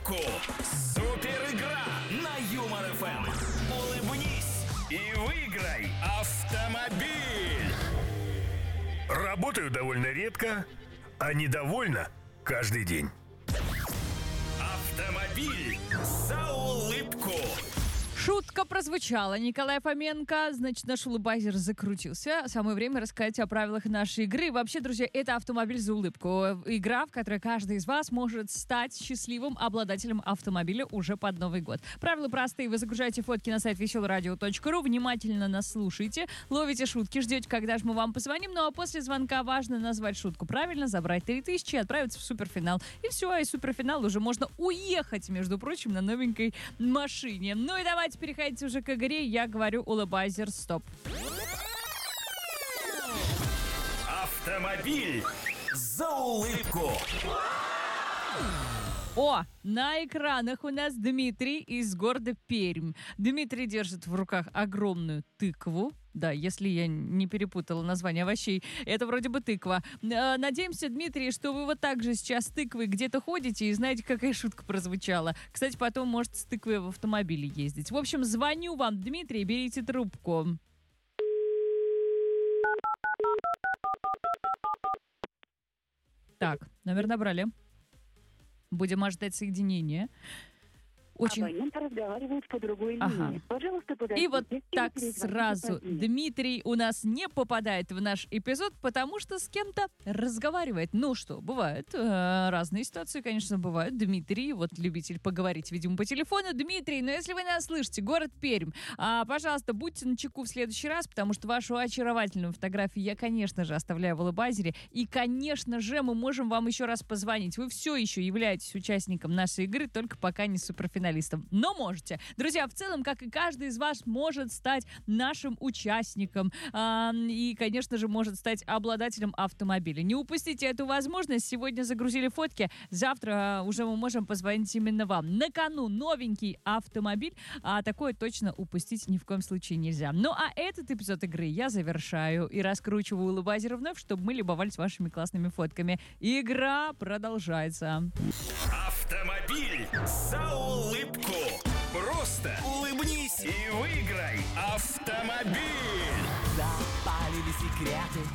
улыбку. Супер игра на Юмор ФМ. Улыбнись и выиграй автомобиль. Работаю довольно редко, а недовольна каждый день. Автомобиль за улыбку. Шутка прозвучала. Николай Фоменко, значит, наш улыбайзер закрутился. Самое время рассказать о правилах нашей игры. Вообще, друзья, это автомобиль за улыбку. Игра, в которой каждый из вас может стать счастливым обладателем автомобиля уже под Новый год. Правила простые. Вы загружаете фотки на сайт veselradio.ru, внимательно нас слушаете, ловите шутки, ждете, когда же мы вам позвоним. Ну а после звонка важно назвать шутку правильно, забрать 3000 и отправиться в суперфинал. И все, а из суперфинала уже можно уехать, между прочим, на новенькой машине. Ну и давайте переходите уже к игре. Я говорю улыбайзер, стоп. Автомобиль за улыбку. О, на экранах у нас Дмитрий из города Пермь. Дмитрий держит в руках огромную тыкву. Да, если я не перепутала название овощей, это вроде бы тыква. Надеемся, Дмитрий, что вы вот так же сейчас с тыквой где-то ходите и знаете, какая шутка прозвучала. Кстати, потом можете с тыквой в автомобиле ездить. В общем, звоню вам, Дмитрий, берите трубку. Так, номер набрали. Будем ожидать соединения. Очень... Абонент разговаривает по другой линии. Пожалуйста, подождите. И вот так сразу Дмитрий у нас не попадает в наш эпизод, потому что с кем-то разговаривает. Ну что, бывают разные ситуации, конечно, бывают. Дмитрий, вот любитель поговорить, видимо, по телефону. Дмитрий, ну если вы нас слышите, город Пермь, пожалуйста, будьте начеку в следующий раз, потому что вашу очаровательную фотографию я, конечно же, оставляю в улыбайзере. И, конечно же, мы можем вам еще раз позвонить. Вы все еще являетесь участником нашей игры, только пока не суперфиналистом. Но можете. Друзья, в целом, как и каждый из вас, может стать нашим участником. И, конечно же, может стать обладателем автомобиля. Не упустите эту возможность. Сегодня загрузили фотки. Завтра уже мы можем позвонить именно вам. На кону новенький автомобиль. А такое точно упустить ни в коем случае нельзя. Ну, а этот эпизод игры я завершаю и раскручиваю улыбайзер вновь, чтобы мы любовались вашими классными фотками. Игра продолжается. Автомобиль за улыбку. Просто улыбнись и выиграй автомобиль. Запалили секреты